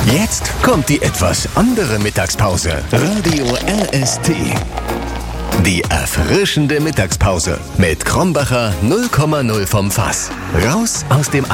Jetzt kommt die etwas andere Mittagspause. Radio RST. Die erfrischende Mittagspause mit Krombacher 0,0 vom Fass. Raus aus dem